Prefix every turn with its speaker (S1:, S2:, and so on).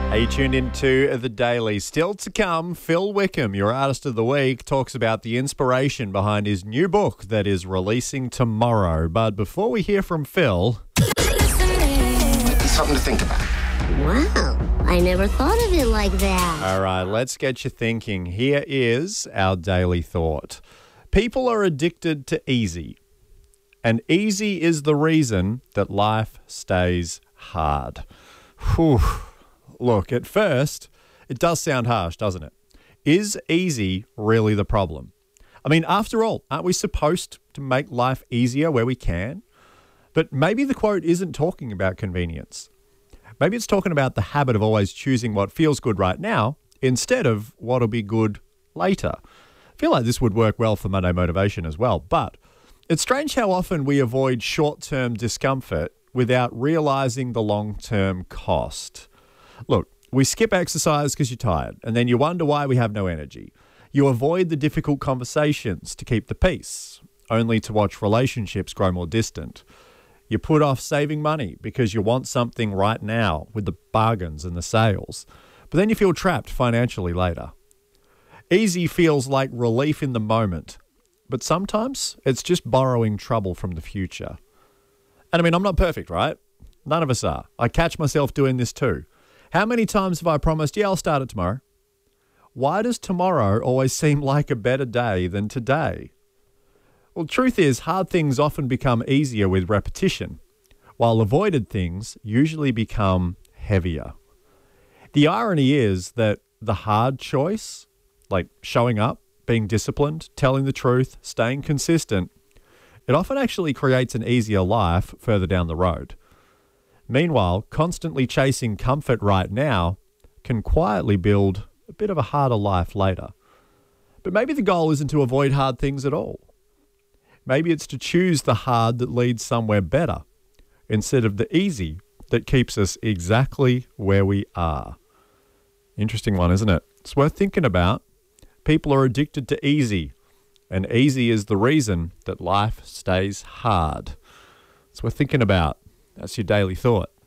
S1: Hey, you tuned into The Daily. Still to come, Phil Wickham, your Artist of the Week, talks about the inspiration behind his new book that is releasing tomorrow. But before we hear from Phil...
S2: Something to think about.
S3: Wow, I never thought of it like that.
S1: All right, let's get you thinking. Here is our daily thought. People are addicted to easy. And easy is the reason that life stays hard. Whew. Look, at first, it does sound harsh, doesn't it? Is easy really the problem? I mean, after all, aren't we supposed to make life easier where we can? But maybe the quote isn't talking about convenience. Maybe it's talking about the habit of always choosing what feels good right now instead of what'll be good later. I feel like this would work well for Monday motivation as well, but it's strange how often we avoid short-term discomfort without realizing the long-term cost. Look, we skip exercise because you're tired, and then you wonder why we have no energy. You avoid the difficult conversations to keep the peace, only to watch relationships grow more distant. You put off saving money because you want something right now with the bargains and the sales, but then you feel trapped financially later. Easy feels like relief in the moment, but sometimes it's just borrowing trouble from the future. And I mean, I'm not perfect, right? None of us are. I catch myself doing this too. How many times have I promised, yeah, I'll start it tomorrow? Why does tomorrow always seem like a better day than today? Well, truth is, hard things often become easier with repetition, while avoided things usually become heavier. The irony is that the hard choice, like showing up, being disciplined, telling the truth, staying consistent, it often actually creates an easier life further down the road. Meanwhile, constantly chasing comfort right now can quietly build a bit of a harder life later. But maybe the goal isn't to avoid hard things at all. Maybe it's to choose the hard that leads somewhere better instead of the easy that keeps us exactly where we are. Interesting one, isn't it? It's worth thinking about. People are addicted to easy, and easy is the reason that life stays hard. It's worth thinking about. That's your daily thought.